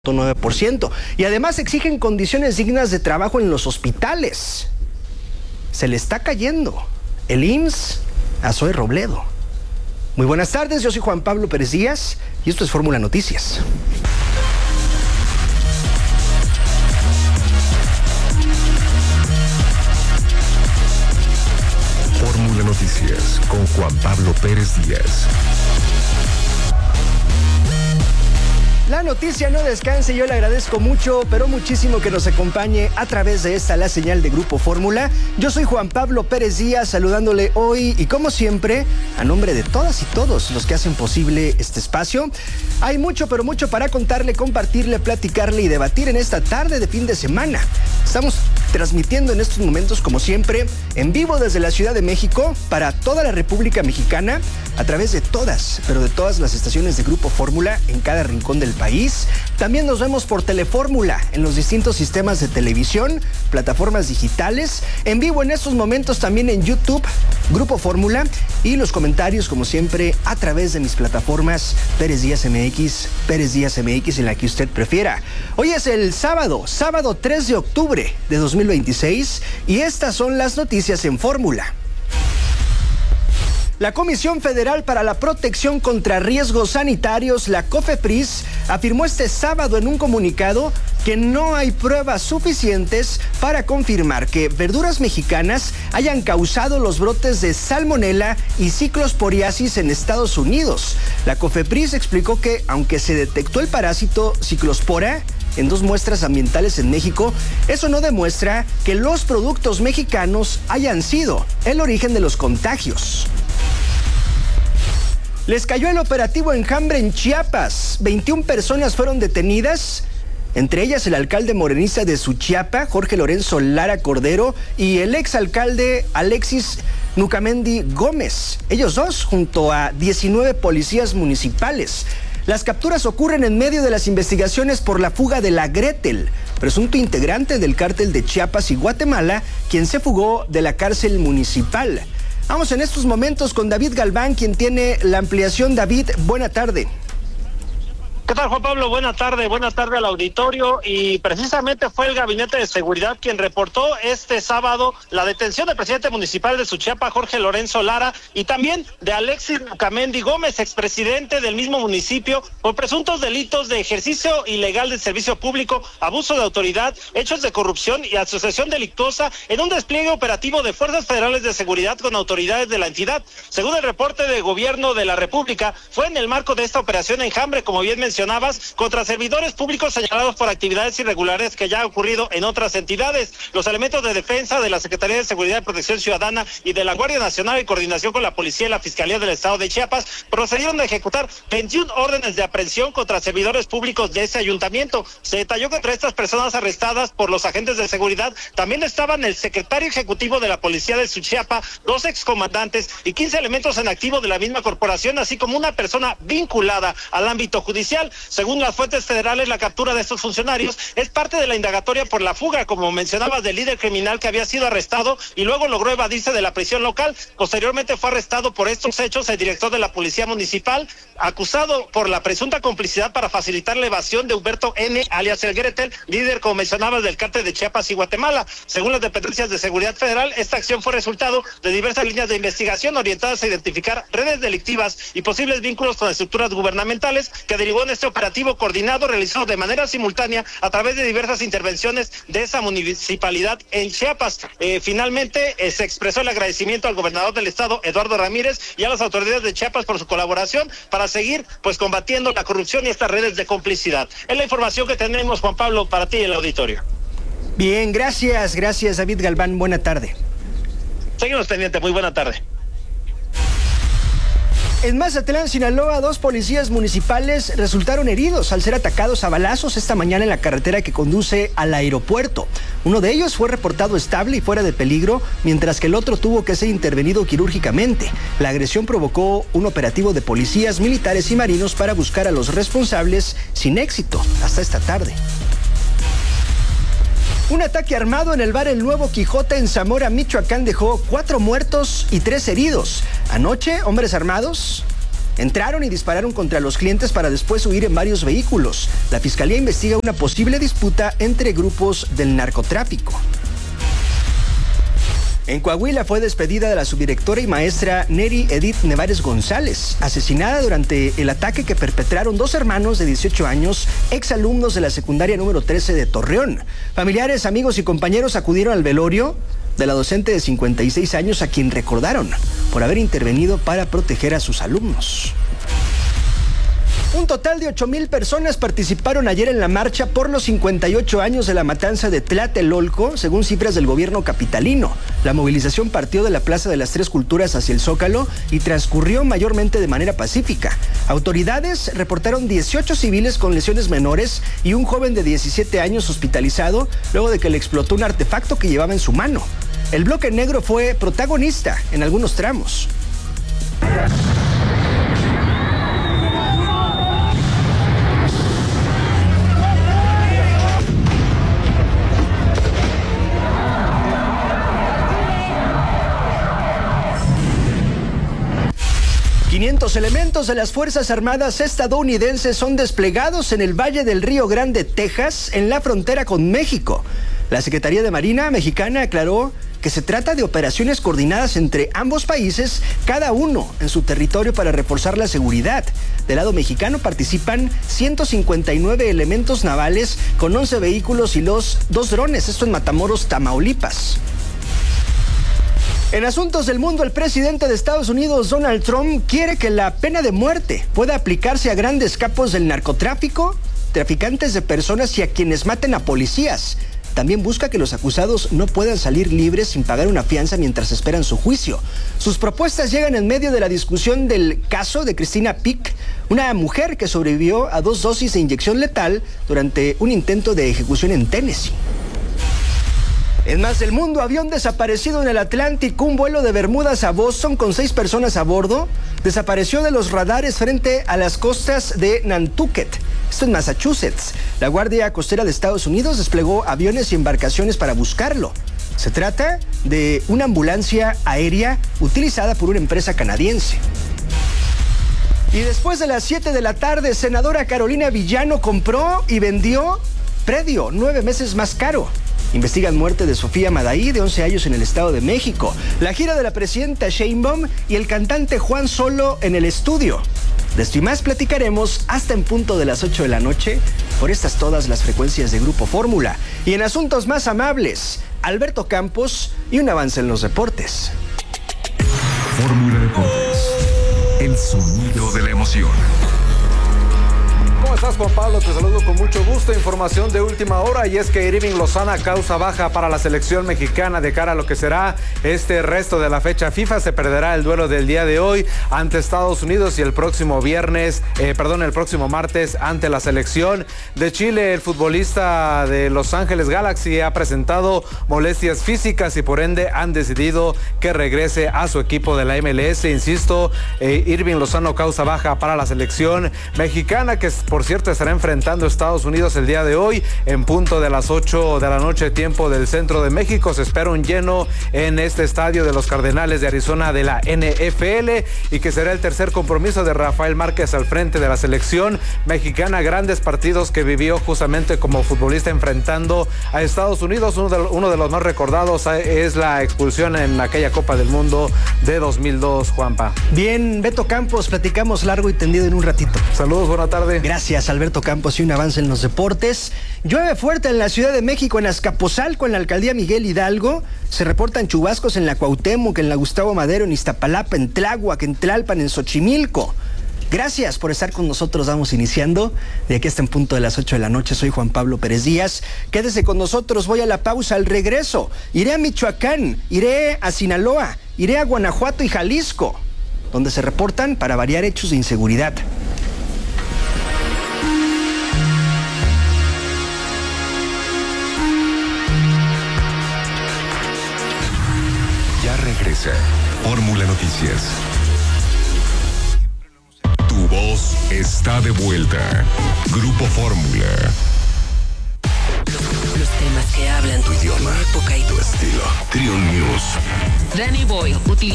9%. Y además exigen condiciones dignas de trabajo en los hospitales. Se le está cayendo el IMSS a Zoe Robledo. Muy buenas tardes, yo soy Juan Pablo Pérez Díaz y esto es Fórmula Noticias. Fórmula Noticias con Juan Pablo Pérez Díaz. La noticia no descansa y yo le agradezco mucho, pero muchísimo que nos acompañe a través de esta, la señal de Grupo Fórmula. Yo soy Juan Pablo Pérez Díaz, saludándole hoy y como siempre, a nombre de todas y todos los que hacen posible este espacio. Hay mucho, pero mucho para contarle, compartirle, platicarle y debatir en esta tarde de fin de semana. Estamos transmitiendo en estos momentos, como siempre, en vivo desde la Ciudad de México para toda la República Mexicana, a través de todas, pero de todas las estaciones de Grupo Fórmula en cada rincón del país. También nos vemos por Telefórmula en los distintos sistemas de televisión, plataformas digitales, en vivo en estos momentos también en YouTube, Grupo Fórmula, y los comentarios, como siempre, a través de mis plataformas Pérez Díaz MX, en la que usted prefiera. Hoy es el sábado 3 de octubre de 2026, y estas son las noticias en Fórmula. La Comisión Federal para la Protección contra Riesgos Sanitarios, la COFEPRIS, afirmó este sábado en un comunicado que no hay pruebas suficientes para confirmar que verduras mexicanas hayan causado los brotes de salmonela y ciclosporiasis en Estados Unidos. La COFEPRIS explicó que, aunque se detectó el parásito ciclospora en 2 muestras ambientales en México, eso no demuestra que los productos mexicanos hayan sido el origen de los contagios. Les cayó el operativo Enjambre en Chiapas. 21 personas fueron detenidas, entre ellas el alcalde morenista de Suchiapa, Jorge Lorenzo Lara Cordero, y el exalcalde Alexis Nucamendi Gómez. Ellos dos, junto a 19 policías municipales. Las capturas ocurren en medio de las investigaciones por la fuga de la Gretel, presunto integrante del cártel de Chiapas y Guatemala, quien se fugó de la cárcel municipal. Vamos en estos momentos con David Galván, quien tiene la ampliación. David, buena tarde. ¿Qué tal, Juan Pablo? Buena tarde al auditorio. Y precisamente fue el Gabinete de Seguridad quien reportó este sábado la detención del presidente municipal de Suchiapa, Jorge Lorenzo Lara, y también de Alexis Nucamendi Gómez, expresidente del mismo municipio, por presuntos delitos de ejercicio ilegal del servicio público, abuso de autoridad, hechos de corrupción y asociación delictuosa en un despliegue operativo de fuerzas federales de seguridad con autoridades de la entidad. Según el reporte de Gobierno de la República, fue en el marco de esta operación Enjambre, como bien mencionabas, contra servidores públicos señalados por actividades irregulares que ya ha ocurrido en otras entidades. Los elementos de defensa de la Secretaría de Seguridad y Protección Ciudadana y de la Guardia Nacional, en coordinación con la Policía y la Fiscalía del Estado de Chiapas, procedieron a ejecutar 21 órdenes de aprehensión contra servidores públicos de ese ayuntamiento. Se detalló que entre estas personas arrestadas por los agentes de seguridad también estaban el secretario ejecutivo de la Policía de Suchiapa, 2 excomandantes y 15 elementos en activo de la misma corporación, así como una persona vinculada al ámbito judicial. Según las fuentes federales, la captura de estos funcionarios es parte de la indagatoria por la fuga, como mencionabas, del líder criminal que había sido arrestado y luego logró evadirse de la prisión local. Posteriormente fue arrestado por estos hechos el director de la Policía Municipal, acusado por la presunta complicidad para facilitar la evasión de Humberto N., alias el Gretel, líder, como mencionabas, del cártel de Chiapas y Guatemala. Según las dependencias de seguridad federal, esta acción fue resultado de diversas líneas de investigación orientadas a identificar redes delictivas y posibles vínculos con estructuras gubernamentales, que derivó en este operativo coordinado realizado de manera simultánea a través de diversas intervenciones de esa municipalidad en Chiapas. Finalmente se expresó el agradecimiento al gobernador del estado, Eduardo Ramírez, y a las autoridades de Chiapas por su colaboración para seguir combatiendo la corrupción y estas redes de complicidad. Es la información que tenemos, Juan Pablo, para ti y el auditorio. Bien, gracias David Galván, buena tarde. Seguimos pendientes, muy buena tarde. En Mazatlán, Sinaloa, 2 policías municipales resultaron heridos al ser atacados a balazos esta mañana en la carretera que conduce al aeropuerto. Uno de ellos fue reportado estable y fuera de peligro, mientras que el otro tuvo que ser intervenido quirúrgicamente. La agresión provocó un operativo de policías, militares y marinos para buscar a los responsables, sin éxito hasta esta tarde. Un ataque armado en el bar El Nuevo Quijote en Zamora, Michoacán, dejó 4 muertos y 3 heridos. Anoche, hombres armados Entraron y dispararon contra los clientes para después huir en varios vehículos. La fiscalía investiga una posible disputa entre grupos del narcotráfico. En Coahuila fue despedida de la subdirectora y maestra Neri Edith Nevares González, asesinada durante el ataque que perpetraron dos hermanos de 18 años, exalumnos de la secundaria número 13 de Torreón. Familiares, amigos y compañeros acudieron al velorio de la docente de 56 años, a quien recordaron por haber intervenido para proteger a sus alumnos. Un total de 8,000 personas participaron ayer en la marcha por los 58 años de la matanza de Tlatelolco, según cifras del gobierno capitalino. La movilización partió de la Plaza de las Tres Culturas hacia el Zócalo y transcurrió mayormente de manera pacífica. Autoridades reportaron 18 civiles con lesiones menores y un joven de 17 años hospitalizado luego de que le explotó un artefacto que llevaba en su mano. El bloque negro fue protagonista en algunos tramos. 500 elementos de las Fuerzas Armadas estadounidenses son desplegados en el Valle del Río Grande, Texas, en la frontera con México. La Secretaría de Marina mexicana aclaró que se trata de operaciones coordinadas entre ambos países, cada uno en su territorio, para reforzar la seguridad. Del lado mexicano participan 159 elementos navales con 11 vehículos y los 2 drones, esto en Matamoros, Tamaulipas. En asuntos del mundo, el presidente de Estados Unidos, Donald Trump, quiere que la pena de muerte pueda aplicarse a grandes capos del narcotráfico, traficantes de personas y a quienes maten a policías. También busca que los acusados no puedan salir libres sin pagar una fianza mientras esperan su juicio. Sus propuestas llegan en medio de la discusión del caso de Christina Peck, una mujer que sobrevivió a 2 dosis de inyección letal durante un intento de ejecución en Tennessee. En más del mundo, avión desaparecido en el Atlántico, un vuelo de Bermudas a Boston con 6 personas a bordo, desapareció de los radares frente a las costas de Nantucket, esto en Massachusetts. La Guardia Costera de Estados Unidos desplegó aviones y embarcaciones para buscarlo. Se trata de una ambulancia aérea utilizada por una empresa canadiense. Y después de las 7 de la tarde, senadora Carolina Villano compró y vendió predio 9 meses más caro. Investigan muerte de Sofía Madaí, de 11 años, en el Estado de México. La gira de la presidenta Sheinbaum y el cantante Juan Solo en el estudio. De esto y más platicaremos hasta en punto de las 8 de la noche por estas todas las frecuencias de Grupo Fórmula. Y en asuntos más amables, Alberto Campos y un avance en los deportes. Fórmula Deportes, el sonido de la emoción. ¿Cómo estás, Juan Pablo? Te saludo con mucho gusto. Información de última hora, y es que Irving Lozano causa baja para la selección mexicana de cara a lo que será este resto de la fecha FIFA. Se perderá el duelo del día de hoy ante Estados Unidos y el próximo martes ante la selección de Chile. El futbolista de Los Ángeles Galaxy ha presentado molestias físicas y por ende han decidido que regrese a su equipo de la MLS. Insisto, Irving Lozano causa baja para la selección mexicana, que por cierto estará enfrentando a Estados Unidos el día de hoy en punto de las 8 de la noche, tiempo del centro de México. Se espera un lleno en este estadio de los Cardenales de Arizona de la NFL, y que será el tercer compromiso de Rafael Márquez al frente de la selección mexicana. Grandes partidos que vivió justamente como futbolista enfrentando a Estados Unidos. Uno de los más recordados es la expulsión en aquella Copa del Mundo de 2002, Juanpa. Bien, Beto Campos, platicamos largo y tendido en un ratito. Saludos, buena tarde. Gracias, Alberto Campos, y un avance en los deportes. Llueve fuerte en la Ciudad de México, en Azcapotzalco, en la alcaldía Miguel Hidalgo. Se reportan chubascos en la Cuauhtémoc, en la Gustavo Madero, en Iztapalapa, en Tláhuac, en Tlalpan, en Xochimilco. Gracias por estar con nosotros. Vamos iniciando de aquí hasta en punto de las 8 de la noche. Soy Juan Pablo Pérez Díaz. Quédese con nosotros. Voy a la pausa. Al regreso iré a Michoacán, iré a Sinaloa, iré a Guanajuato y Jalisco, donde se reportan, para variar, hechos de inseguridad. Ya regresa Fórmula Noticias. Tu voz está de vuelta. Grupo Fórmula. Los temas que hablan tu idioma, época y tu estilo. Trion News. Danny Boy utiliza